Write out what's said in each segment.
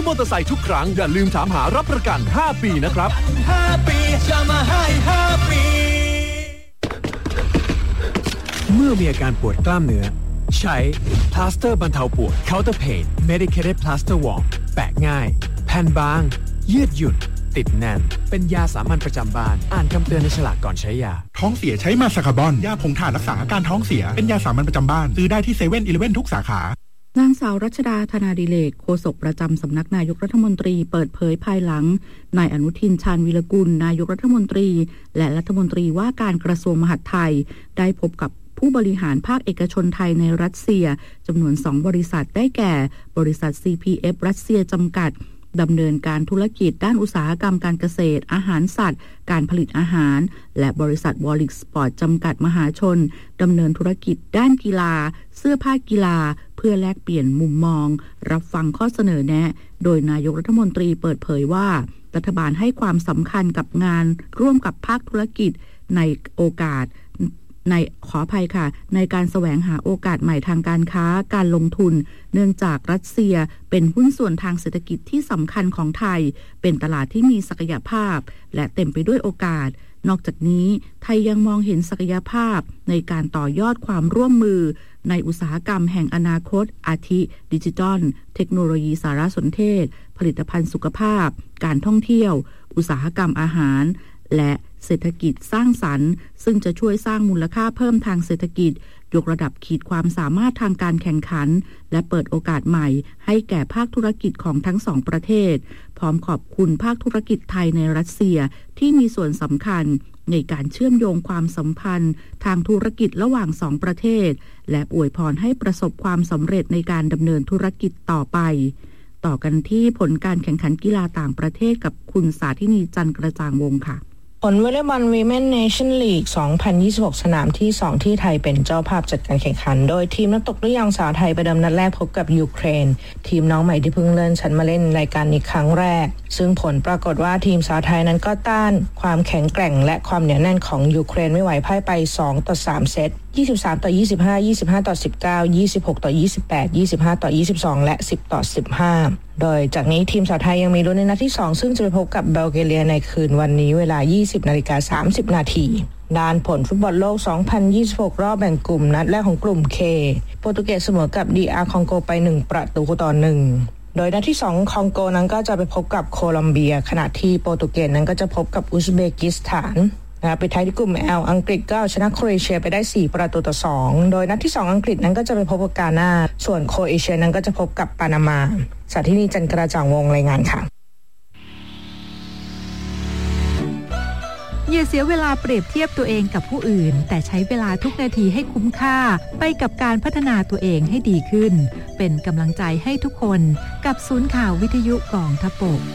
อเตอร์ไซค์ทุกครั้งอย่าลืมถามหารับประกัน5 ปีนะครับ 5 ปีจะมาให้5 ปีเมื่อมีอาการปวดกล้ามเนื้อใช้พลาสเตอร์บรรเทาปวด Counter Pain Medicated Plaster Warm แปะง่ายแผ่นบางยืดหยุ่นติดแน่นเป็นยาสามัญประจำบ้านอ่านคำเตือนในฉลากก่อนใช้ยาท้องเสียใช้มาสคาบอนยาผงถ่านรักษาอาการท้องเสียเป็นยาสามัญประจำบ้านซื้อได้ที่7-11ทุกสาขานางสาวรัชดาธนาดิเลกโฆษกประจำสำนักนายกรัฐมนตรีเปิดเผยภายหลังนายอนุทินชาญวิรกุลนายกรัฐมนตรีและรัฐมนตรีว่าการกระทรวงมหาดไทยได้พบกับผู้บริหารภาคเอกชนไทยในรัสเซียจำนวน2 บริษัทได้แก่บริษัท CPF รัสเซียจำกัดดำเนินการธุรกิจด้านอุตสาหกรรมการเกษตรอาหารสัตว์การผลิตอาหารและบริษัทวอลิกสปอร์ตจำกัดมหาชนดำเนินธุรกิจด้านกีฬาเสื้อผ้ากีฬาเพื่อแลกเปลี่ยนมุมมองรับฟังข้อเสนอแนะโดยนายกรัฐมนตรีเปิดเผยว่ารัฐบาลให้ความสำคัญกับงานร่วมกับภาคธุรกิจในโอกาสขออภัยค่ะในการแสวงหาโอกาสใหม่ทางการค้าการลงทุนเนื่องจากรัสเซียเป็นหุ้นส่วนทางเศรษฐกิจที่สำคัญของไทยเป็นตลาดที่มีศักยภาพและเต็มไปด้วยโอกาสนอกจากนี้ไทยยังมองเห็นศักยภาพในการต่อยอดความร่วมมือในอุตสาหกรรมแห่งอนาคตอาทิดิจิทัลเทคโนโลยีสารสนเทศผลิตภัณฑ์สุขภาพการท่องเที่ยวอุตสาหกรรมอาหารและเศรษฐกิจสร้างสรรค์ซึ่งจะช่วยสร้างมูลค่าเพิ่มทางเศรษฐกิจยกระดับขีดความสามารถทางการแข่งขันและเปิดโอกาสใหม่ให้แก่ภาคธุรกิจของทั้งสองประเทศพร้อมขอบคุณภาคธุรกิจไทยในรัสเซียที่มีส่วนสำคัญในการเชื่อมโยงความสัมพันธ์ทางธุรกิจระหว่างสองประเทศและอวยพรให้ประสบความสำเร็จในการดำเนินธุรกิจต่อไปต่อกันที่ผลการแข่งขันกีฬาต่างประเทศกับคุณสาธินีจันทร์กระจ่างวงศ์ค่ะผลวอลเลย์บอล Women Nation League 2026 สนามที่ 2 ที่ไทยเป็นเจ้าภาพจัดการแข่งขันโดยทีมนักตกลูกยางสาวไทยประเดิมนัดแรกพบกับยูเครนทีมน้องใหม่ที่เพิ่งเลื่อนชั้นมาเล่นรายการนี้ครั้งแรกซึ่งผลปรากฏว่าทีมสาวไทยนั้นก็ต้านความแข็งแกร่งและความเหนียวแน่นของยูเครนไม่ไหวพ่ายไป2-3 เซต23-25 25-19 26-28 25-22 และ10-15โดยจากนี้ทีมสาวไทยยังมีลุ้นในนัดที่2ซึ่งจะไปพบกับบัลแกเรียในคืนวันนี้เวลา 20:30 น.ด้านผลฟุตบอลโลก 2026 รอบแบ่งกลุ่มนัดแรกของกลุ่ม K โปรตุเกสเสมอกับ DR คองโกไป1-1โดยนัดที่2คองโกนั้นก็จะไปพบกับโคลอมเบียขณะที่โปรตุเกสนั้นก็จะพบกับอุซเบกิสถานไปท้ายที่กลุ่ม L อังกฤษก็ชนะโครเอเชียไปได้4-2โดยนัดที่2อังกฤษนั้นก็จะไปพบกับกานาส่วนโครเอเชียนั้นก็จะพบกับปานามาสาธินีจันทร์กระจ่างวงศ์รายงานค่ะอย่าเสียเวลาเปรียบเทียบตัวเองกับผู้อื่นแต่ใช้เวลาทุกนาทีให้คุ้มค่าไปกับการพัฒนาตัวเองให้ดีขึ้นเป็นกำลังใจให้ทุกคนกับศูนย์ข่าววิทยุกองทัพบก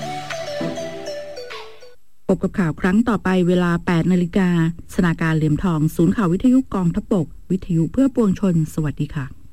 พบกับข่าวครั้งต่อไปเวลา 8 นาฬิกาสนาการเหลี่ยมทองศูนย์ข่าววิทยุกองทัพบกวิทยุเพื่อปวงชนสวัสดีค่ะ